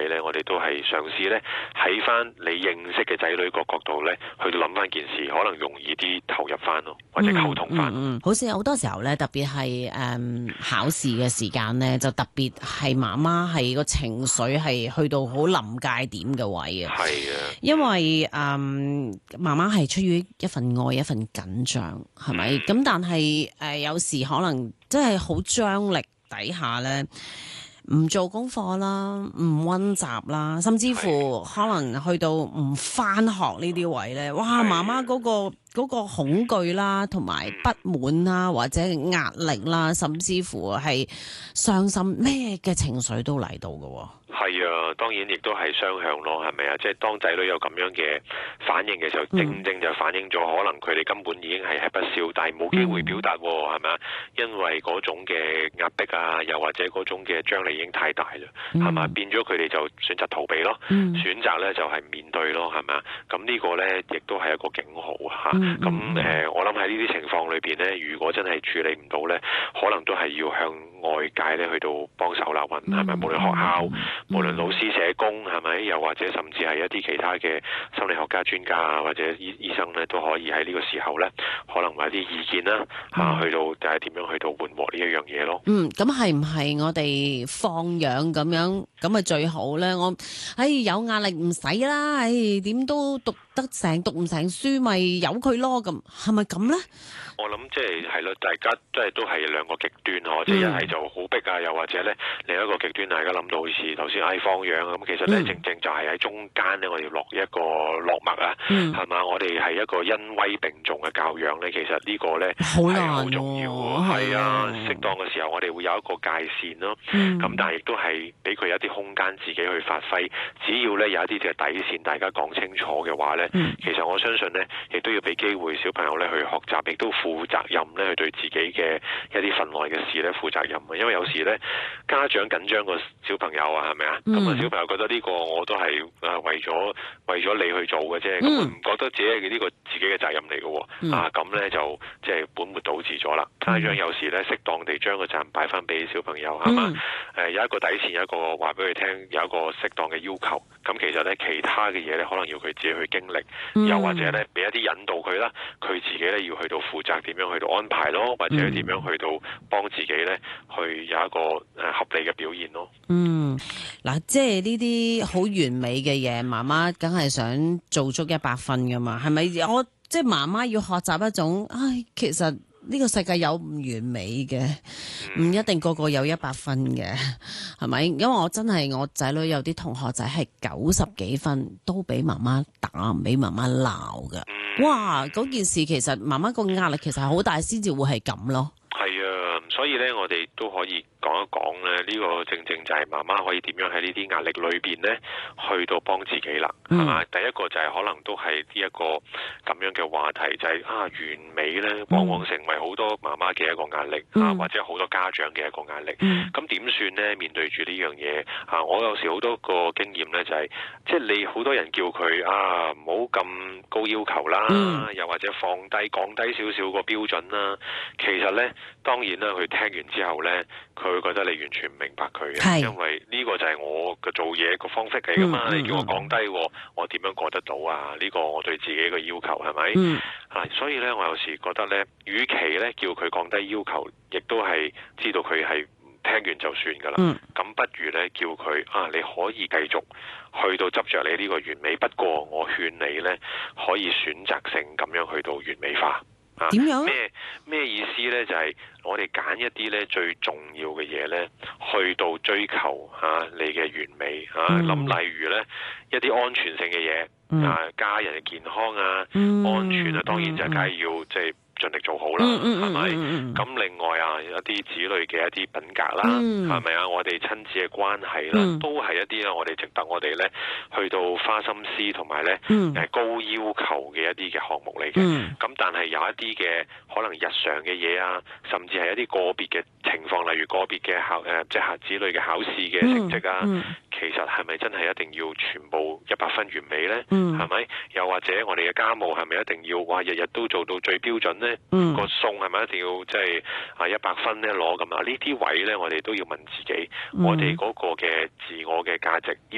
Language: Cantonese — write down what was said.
咧，我哋都係嘗試咧喺翻你認識嘅仔女個角度咧，去諗翻件事，可能容易啲投入翻咯，或者溝通翻。 好似好多時候咧，特別係考試嘅時間咧，就特別係媽媽係個情緒係去到好臨界點嘅位啊。 係啊， 因為媽媽係出於一份愛一份緊張，係咪？咁但係有時可能真係好張力底下咧，唔做功課啦，唔溫習啦，甚至乎可能去到唔返學呢啲位咧，哇！媽媽嗰個恐懼啦，同埋不滿啦，或者壓力啦，甚至乎係傷心，咩嘅情緒都嚟到㗎。 係啊，當然亦都係雙向咯，係咪啊？即係當仔女有咁樣嘅反應嘅時候，正正就反映咗可能佢哋根本已經係吃不消，但係冇機會表達，係咪啊？因為嗰種嘅壓迫啊，又或者嗰種嘅張力已經太大啦，係咪？變咗佢哋就選擇逃避咯，選擇咧就係面對咯，係咪啊？咁呢個咧亦都係一個警號嚇。咁我諗喺呢啲情況裏邊咧，如果真係處理唔到咧，可能都係要向外界咧去到幫手啦，係咪？無論學校，無論老師、社工，係咪？又或者甚至係一啲其他嘅心理學家、專家啊，或者醫生咧，都可以喺呢個時候咧，可能話啲意見啦，去到就係點樣去到緩和呢一樣嘢咯。 咁係唔係我哋放養咁樣咁咪最好咧？有壓力唔使啦，點都讀唔成書咪由佢咯，咁係咪咁咧？ 我諗即係咯，大家即係都係兩個極端咯，即係一係就好逼啊，又或者咧另一個極端，大家諗到好似頭先放養咁，其實咧正正就係喺中間咧，我哋要落一個落墨啊，係嘛？我哋係一個恩威並重嘅教養咧，其實呢個咧係好重要，係啊，適當嘅時候我哋會有一個界線咯，咁但係亦都係俾佢有一啲空間自己去發揮，只要咧有一啲嘅底線，大家講清楚嘅話咧，其實我相信咧，亦都要俾機會小朋友咧去學習，亦都負責任咧去對自己嘅一啲份內嘅事咧負責任啊！因為有時咧家長緊張個小朋友啊，係咪啊？咁啊小朋友覺得呢個我都係為咗你去做嘅啫，咁唔覺得自己係呢個自己嘅責任嚟嘅喎，咁咧就即係本末倒置咗啦。家長有時咧適當地將個責任擺翻俾小朋友係嘛？有一個底線，有一個話俾佢聽，有一個適當嘅要求。咁其實咧其他嘅嘢咧可能要佢自己去經歷，又或者咧俾一啲引導佢啦，佢自己咧要去到負責點樣去到安排咯，或者點樣去到幫自己咧去有一個合理嘅表現咯。 嗱，即係呢啲好完美嘅嘢，媽媽梗係想做足100分噶嘛，係咪？即係媽媽要學習一種，其實呢個世界有唔完美嘅，唔一定個個有100分嘅，係咪？因為我仔女有啲同學仔係90幾分，都俾媽媽打，唔俾媽媽鬧噶。哇！嗰件事其實媽媽個壓力其實係好大，先至會係咁咯。 係啊，所以咧，我哋都可以講一講咧，呢個正正就係媽媽可以點樣喺呢啲壓力裏邊咧，去到幫自己啦，係嘛？第一個就係可能都係呢一個咁樣嘅話題，就係完美咧，往往成為好多媽媽嘅一個壓力或者好多家長嘅一個壓力。咁點算咧？面對住呢樣嘢我有時好多個經驗咧，就係即係你好多人叫佢唔好咁高要求啦，又或者降低少少個標準啦。其實咧，當然啦，佢聽完之後咧，佢會覺得你完全唔明白佢嘅，因為呢個就係我嘅做嘢個方式嚟噶嘛。你叫我降低，我點樣過得到啊？呢個我對自己嘅要求係咪？所以咧，我有時覺得咧，與其咧叫佢降低要求，亦都係知道佢係聽完就算噶啦。咁不如咧叫佢你可以繼續去到執着你呢個完美，不過我勸你咧可以選擇性咁樣去到完美化。 點樣？ 咩意思呢？就係我哋揀一啲咧最重要嘅嘢咧，去到追求你嘅完美諗例如咧一啲安全性嘅嘢家人嘅健康安全當然就梗係要即係盡力做好啦，係咪？咁另外有一啲子女嘅一啲品格啦，係咪啊？我哋親子嘅關係啦，都係一啲我哋值得我哋咧去到花心思同埋咧高要求嘅一啲嘅項目嚟嘅。咁但係有一啲嘅可能日常嘅嘢甚至係一啲個別嘅情況，例如個別嘅即係子女嘅考試嘅成績其實係咪真係一定要全部100分完美咧？係咪？又或者我哋嘅家務係咪一定要日日都做到最標準咧？個餸係咪一定要即係100分咧攞咁啊？呢啲位咧，我哋都要問自己，我哋嗰個嘅自我嘅價值要